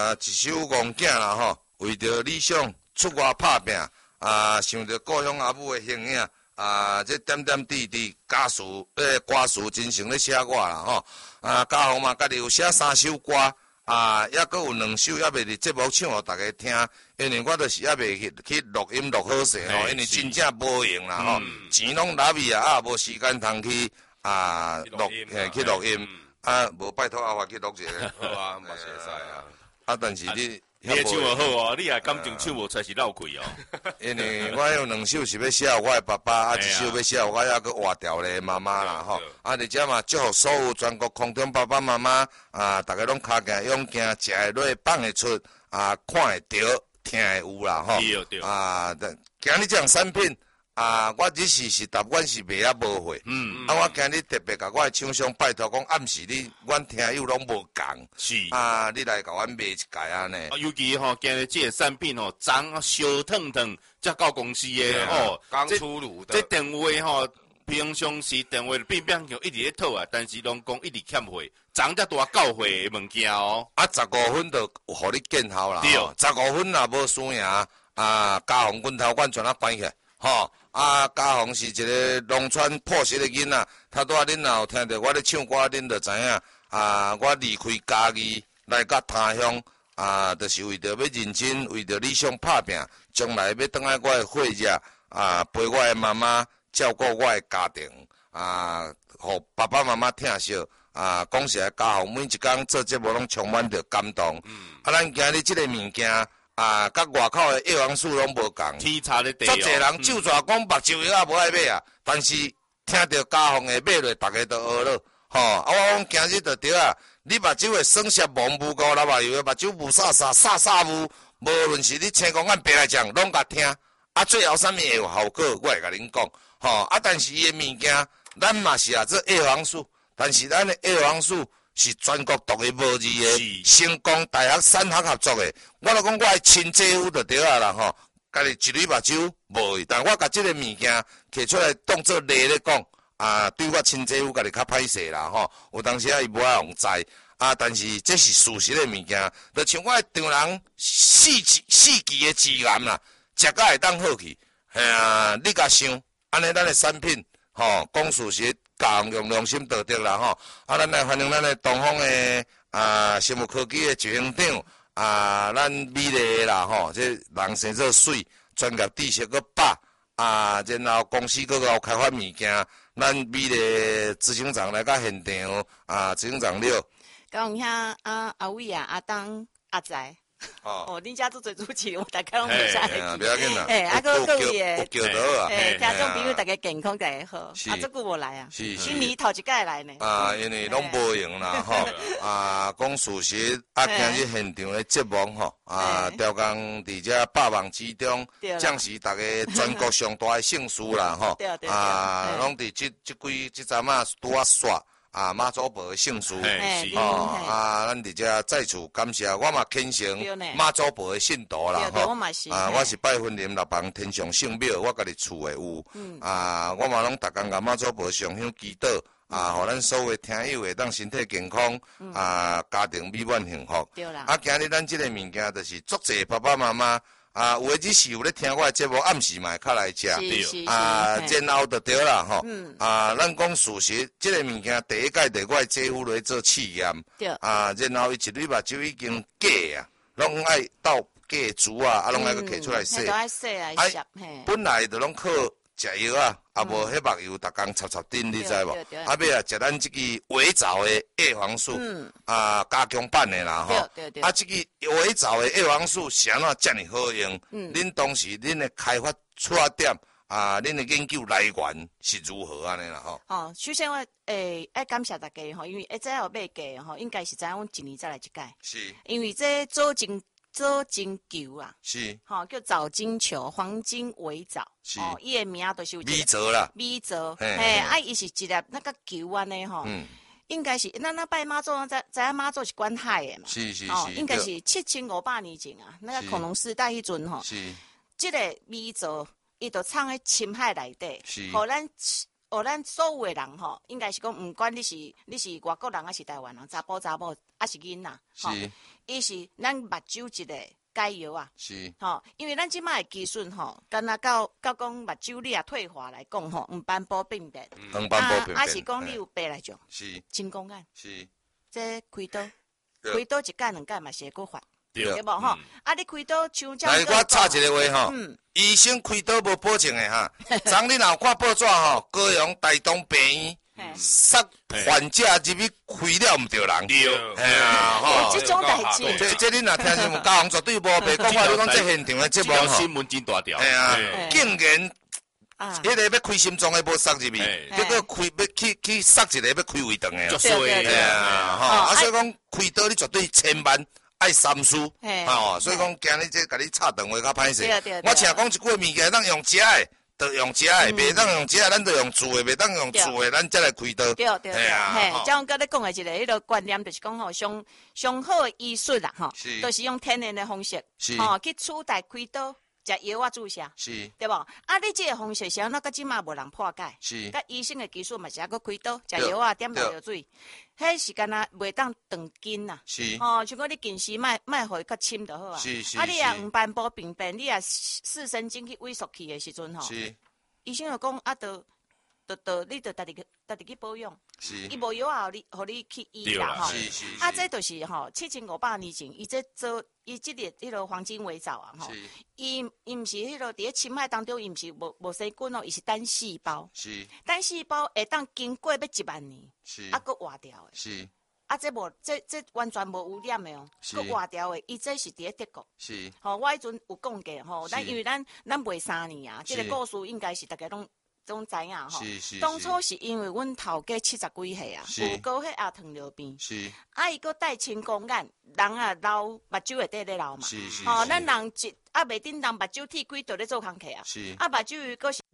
一首戆囝啦吼，为着理想出外打拼，想着故乡阿母的形影，这点点滴滴歌词真诚咧写我啦吼，嘉宏嘛家己有写3首歌，还佫有2首还袂伫节目唱互大家听，因为我就是还袂去录音录好势吼，因为真正无用啦吼，钱拢拿去啊，无时间通去去录音。无拜托阿华去录一个。 好啊，嘛是会使啊。但是你的唱又好哦，你也感情唱无才是闹气哦。 因为我有2首是要写我的爸爸，一首要写我还佫活掉咧妈妈啦吼。而且嘛，祝福所有全国空中爸爸妈妈大家拢脚行勇行，食会落，放会出，看会着，听会有啦吼。 对。 今日这样产品。我日时是答阮是卖无货，我今日特别甲我的厂商拜托讲，暗时阮听友拢无共， 是你来甲阮卖一届安尼。 尤其今日这个产品长烧烫烫，才到公司的刚出炉的。 这电话平常时电话变就一直咧讨但是拢讲一直欠货，长才大到货的物件 15分就有互你见效啦。 对 ，15分若无输赢，嘉宏棍头管全关起来，嘉宏是一个农村朴实的囡仔，他拄恁若有听到我咧唱歌，恁就知影。我离开家己来到他乡，就是为着要认真，为着理想打拼，将来要倒来我的岁日，陪我的妈妈，照顾我的家庭，互爸爸妈妈疼惜。讲实在，嘉宏每一工做节目拢充满着感动。咱今日即个物件。甲外口的叶黄素拢无共， 天差咧地足侪人就抓讲目睭药无爱买但是听到嘉宏的买落，大家都学了。我讲今日就对你目睭会酸涩模糊糊，老目油的目睭雾煞煞雾，无论是你青光眼白来讲，拢甲听。最后啥物会有效果，我会甲恁讲。但是伊的物件，咱嘛是做叶黄素，但是咱的叶黄素。是全国独一无二的，成功大学3学合作的。我就讲我的亲姐夫就对啦家己一蕊目睭无，但我甲这个物件摕出来当做例咧讲，对我亲姐夫家己较歹势啦有当时伊无爱用知，但是这是事实的物件，就像我的丈人4期的致癌啦，食甲会当好去，你甲想，安尼咱的产品，讲事实。嘉宏用良心道德啦咱来欢迎咱的东方的生物科技的执行长咱美丽啦这人生做水，专业知识佫饱然后公司佫有开发物件，咱美丽执行长来到现场执行长了。 嘉宏遐阿伟阿东阿仔。恁家做最主持，我大家拢袂使会不要紧啦。 各位的， 叫到听众朋友大家健康大家好。这久无来是今年头一届来呢。 因为拢无用啦讲事实，今日现场的节目调工伫遮百忙之中，将是大家全国上大的盛事啦拢伫这阵拄煞。妈祖婆的姓氏咱伫遮再次感谢，我嘛虔诚妈祖婆的信徒啦我是拜婚林六房天上圣庙，我家己厝的有我嘛拢逐工甲妈祖婆上香祈祷互咱所有听友会当身体健康家庭美满幸福。今日咱即个物件就是足济爸爸妈妈。有诶，只是有咧听我诶节目，暗时嘛会较来食，然后就对啦咱讲事实，即个物件第一届伫我诶姐夫来做试验，然后伊一蕊目睭已经假拢爱倒假珠拢爱去摕出来洗，本来就拢靠食药无迄目油逐工插顶，你知无？尾食咱即支伪造诶叶黄素，加强版诶啦即支伪造诶叶黄素是安怎遮尔好用？恁当时恁诶开发出发点恁诶研究来源是如何安尼啦首先我爱感谢大家因为这后买价应该是知影阮一年再来一届， 是，因为这做金球是， 叫藻金球，黄金伪藻， 是， 伊的名都是有米泽啦， 米泽，伊是一粒那个球安尼应该是那拜妈祖知影妈祖是管海的嘛， 是， 应该是7500年前那个恐龙时代迄阵是， 这个米泽伊就藏喺深海内底， 是， 互咱咱所有的人吼，应该是讲，唔管你是外国人还是台湾人，查甫还是囡仔，吼，伊是咱目睭一个解药啊， 是， 吼，因为咱即摆的技术吼，敢若到讲目睭你啊退化来讲吼，黄斑部病变，还是讲你有白内障， 是， 青光眼， 是， 这开刀一届两届嘛是会搁发。 对无吼？你开刀像这来，我插一个话吼，医生开刀无保证的哈。昨你若有看报纸吼，高雄大东病院杀患者入去开了唔对人， 对， 吼， 这种代志， 这你若听新闻，高雄绝对无白讲话。你讲这现场的节目吼， 新闻真大条， 竟然迄个要开心脏的无杀入去，结果要去杀一个要开胃肠的，所以讲开刀你绝对千万。爱三思，所以讲今日这甲你插电话较歹势。我请讲一句物件，当用食的，就用食的；袂当用食的，咱就用煮的；袂当用煮的，咱才来开刀。 对，嘿，像我你讲的一个迄个观念，就是讲吼，上好的医术啦，吼，都是用天然的方式，吼，去取代开刀。食药啊注射， 是， 对无？你这个方式是安怎？到即马无人破解， 是。 甲医生的技术嘛是还佫开刀，食药啊点落药水，迄是干那袂当长筋呐。 是。 像讲你近视莫互伊较深就好啊。 是。 你也黄斑部病变，你也视神经去萎缩去的时阵吼，医生就讲你着家己去保养，伊无药啊，互你去医啦吼。这就是吼7500年前，伊这做伊即个迄个黄金围藻啊吼，伊毋是迄个伫咧深海当中，伊毋是无生菌哦，伊是单细胞，单细胞会当经过要1万年，佫活掉的，这完全无污染的哦，佫活掉的，伊这是伫咧德国，吼，我迄阵有讲过吼，因为咱卖3年啊，这个故事应该是大家拢知影吼，当初是因为阮头家70几岁啊，有高血压、糖尿病，伊佫戴青光眼，人啊老目睭会底咧老嘛，吼，咱人袂顶人目睭剃开就咧做工课啊，目睭佫是